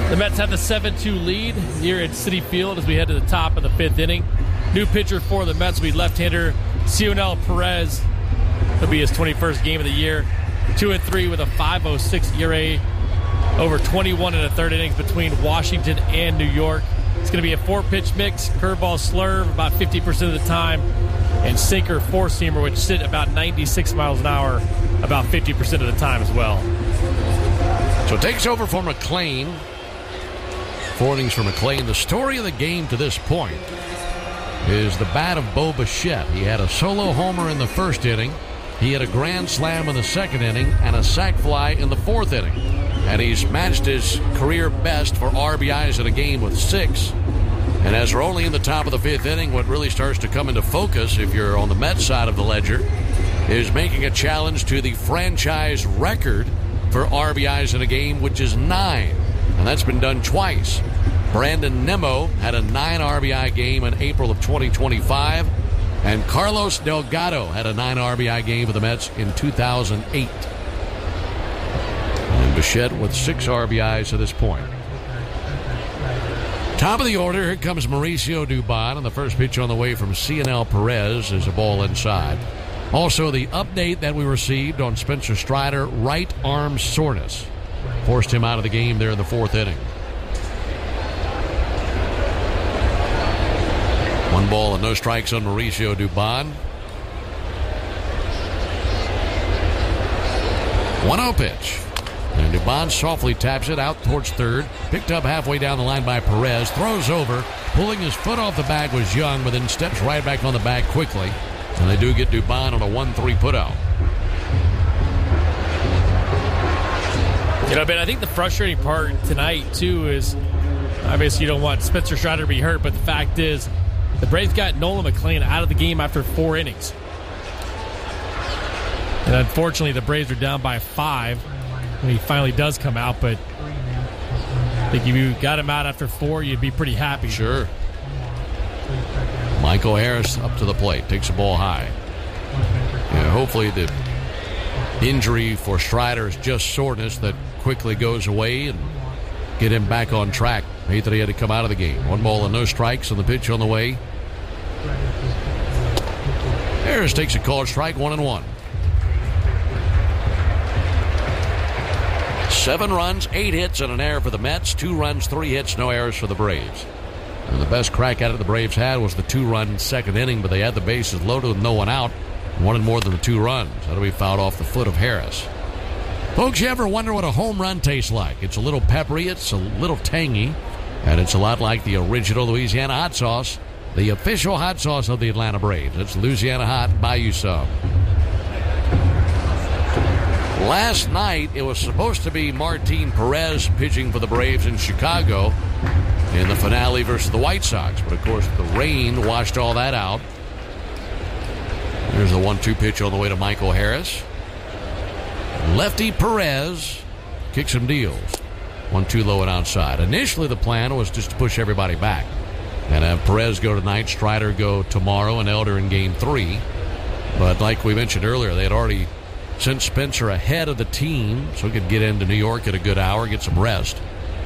The Mets have the 7-2 lead here at Citi Field as we head to the top of the 5th inning. New pitcher for the Mets will be left-hander Cionel Perez. It'll be his 21st game of the year. 2-3 with a 5.06 ERA over 21 and a third innings between Washington and New York. It's going to be a 4-pitch mix, curveball slurve about 50% of the time, and sinker four-seamer, which sit about 96 miles an hour about 50% of the time as well. So it takes over for McLean. 4 innings for McLean. The story of the game to this point is the bat of Bo Bichette. He had a solo homer in the first inning. He had a grand slam in the second inning and a sac fly in the fourth inning. And he's matched his career best for RBIs in a game with 6. And as we're only in the top of the 5th inning, what really starts to come into focus, if you're on the Mets side of the ledger, is making a challenge to the franchise record for RBIs in a game, which is 9. And that's been done twice. Brandon Nimmo had a 9 RBI game in April of 2025. And Carlos Delgado had a 9 RBI game for the Mets in 2008. And Bichette with 6 RBIs to this point. Top of the order, here comes Mauricio Dubon, and the first pitch on the way from Cionel Perez is a ball inside. Also, the update that we received on Spencer Strider, right arm soreness. Forced him out of the game there in the 4th inning. 1 ball and no strikes on Mauricio Dubon. 1-0 pitch. And Dubon softly taps it out towards third. Picked up halfway down the line by Perez. Throws over. Pulling his foot off the bag was Young, but then steps right back on the bag quickly. And they do get Dubon on a 1-3 putout. You know, Ben, I think the frustrating part tonight, too, is obviously you don't want Spencer Strider to be hurt, but the fact is the Braves got Nolan McLean out of the game after 4 innings. And unfortunately, the Braves are down by 5 when he finally does come out, but I think if you got him out after 4, you'd be pretty happy. Sure. Michael Harris up to the plate, takes the ball high. Yeah, hopefully the injury for Strider is just soreness that quickly goes away and get him back on track. Hate that he had to come out of the game. 1 ball and no strikes on the pitch on the way. Harris takes a called strike, 1-1. 7 runs, 8 hits, and an error for the Mets. 2 runs, 3 hits, no errors for the Braves. And the best crack at it the Braves had was the 2-run second inning, but they had the bases loaded with no one out. Wanted more than the 2 runs. That'll be fouled off the foot of Harris. Folks, you ever wonder what a home run tastes like? It's a little peppery, it's a little tangy, and it's a lot like the original Louisiana hot sauce, the official hot sauce of the Atlanta Braves. It's Louisiana Hot. Buy you some. Last night, it was supposed to be Martin Perez pitching for the Braves in Chicago in the finale versus the White Sox. But, of course, the rain washed all that out. There's the 1-2 pitch on the way to Michael Harris. Lefty Perez kicks some deals. 1-2 low and outside. Initially, the plan was just to push everybody back and have Perez go tonight, Strider go tomorrow, and Elder in Game 3. But like we mentioned earlier, they had already sent Spencer ahead of the team so he could get into New York at a good hour, get some rest.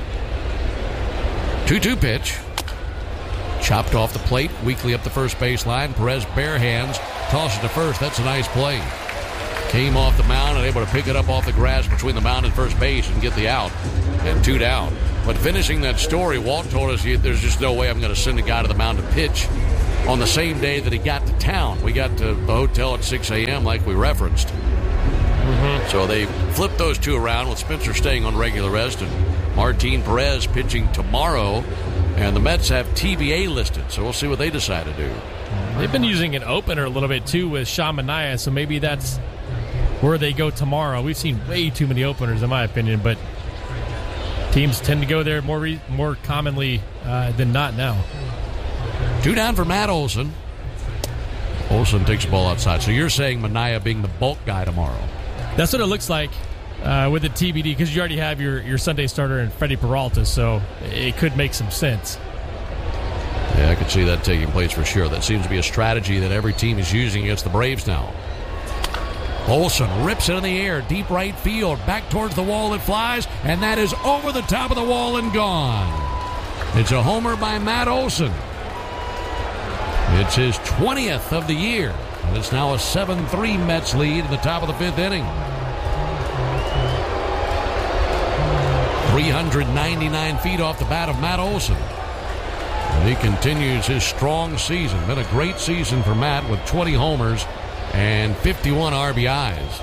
2-2 pitch. Chopped off the plate, weakly up the first baseline. Perez bare hands, tosses to first. That's a nice play. Came off the mound and able to pick it up off the grass between the mound and first base and get the out. And 2 down. But finishing that story, Walt told us there's just no way I'm going to send a guy to the mound to pitch on the same day that he got to town. We got to the hotel at 6 a.m. like we referenced. So they flipped those 2 around with Spencer staying on regular rest and Martin Perez pitching tomorrow. And the Mets have TBA listed, so we'll see what they decide to do. They've been using an opener a little bit, too, with Sean Manaea, so maybe that's where they go tomorrow. We've seen way too many openers, in my opinion, but teams tend to go there more commonly than not now. 2 down for Matt Olson. Olson takes the ball outside. So you're saying Manaea being the bulk guy tomorrow? That's what it looks like with the TBD, because you already have your Sunday starter in Freddie Peralta, so it could make some sense. Yeah, I could see that taking place for sure. That seems to be a strategy that every team is using against the Braves now. Olson rips it in the air, deep right field, back towards the wall it flies, and that is over the top of the wall and gone. It's a homer by Matt Olson. It's his 20th of the year, and it's now a 7-3 Mets lead in the top of the 5th inning. 399 feet off the bat of Matt Olson. And he continues his strong season. Been a great season for Matt with 20 homers and 51 RBIs.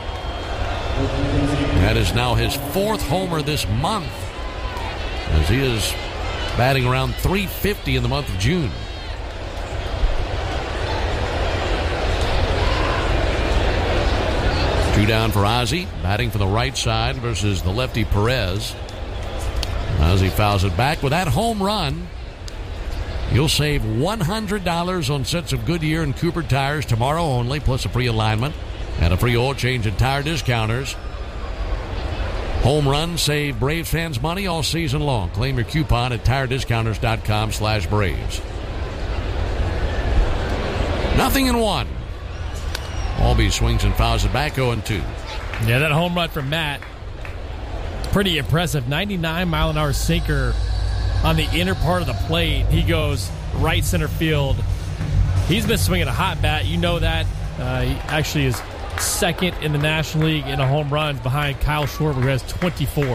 That is now his 4th homer this month, as he is batting around .350 in the month of June. Two down for Ozzie, batting from the right side versus the lefty Perez. Ozzie fouls it back with that home run. You'll save $100 on sets of Goodyear and Cooper tires tomorrow only, plus a free alignment and a free oil change at Tire Discounters. Home run save Braves fans money all season long. Claim your coupon at tirediscounters.com/Braves. 0-1. Albee swings and fouls it back 0-2. Yeah, that home run from Matt, pretty impressive. 99-mile-an-hour sinker on the inner part of the plate. He goes right center field. He's been swinging a hot bat. You know that. He actually is second in the National League in home runs behind Kyle Schwarber, who has 24.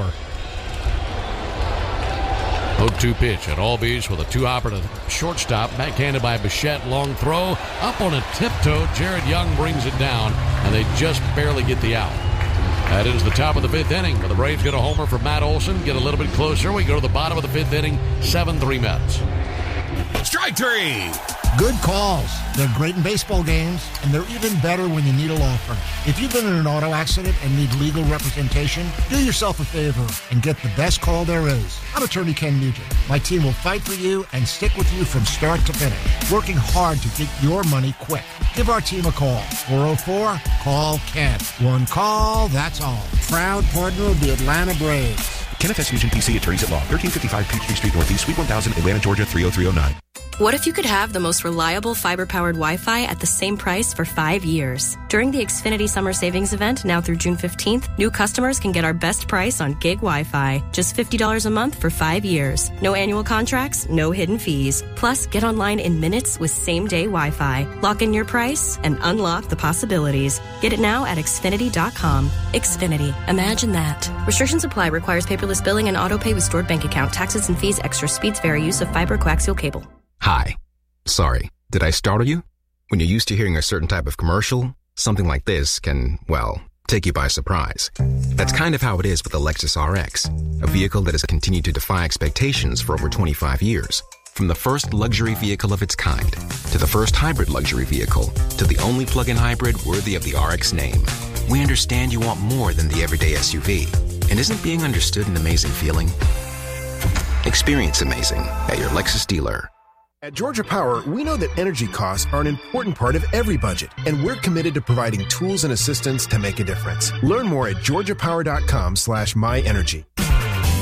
0-2 pitch at Albies with a two-hopper to shortstop. Backhanded by Bichette. Long throw. Up on a tiptoe. Jared Young brings it down, and they just barely get the out. That is the top of the 5th inning. The Braves get a homer for Matt Olson. Get a little bit closer. We go to the bottom of the 5th inning. 7-3 Mets. Strike 3. Good calls. They're great in baseball games, and they're even better when you need a law firm. If you've been in an auto accident and need legal representation, do yourself a favor and get the best call there is. I'm attorney Ken Nugent. My team will fight for you and stick with you from start to finish, working hard to get your money quick. Give our team a call. 404-CALL-KEN. One call, that's all. Proud partner of the Atlanta Braves. Kenneth S. Nugent, PC, Attorneys at Law, 1355 Peachtree Street Northeast, Suite 1000, Atlanta, Georgia, 30309. What if you could have the most reliable fiber-powered Wi-Fi at the same price for 5 years? During the Xfinity Summer Savings Event, now through June 15th, new customers can get our best price on gig Wi-Fi. Just $50 a month for 5 years. No annual contracts, no hidden fees. Plus, get online in minutes with same-day Wi-Fi. Lock in your price and unlock the possibilities. Get it now at Xfinity.com. Xfinity. Imagine that. Restrictions apply. Requires paperless billing and auto-pay with stored bank account. Taxes and fees. Extra speeds vary. Use of fiber coaxial cable. Hi. Sorry, did I startle you? When you're used to hearing a certain type of commercial, something like this can, well, take you by surprise. That's kind of how it is with the Lexus RX, a vehicle that has continued to defy expectations for over 25 years. From the first luxury vehicle of its kind, to the first hybrid luxury vehicle, to the only plug-in hybrid worthy of the RX name. We understand you want more than the everyday SUV. And isn't being understood an amazing feeling? Experience amazing at your Lexus dealer. At Georgia Power, we know that energy costs are an important part of every budget, and we're committed to providing tools and assistance to make a difference. Learn more at georgiapower.com/myenergy.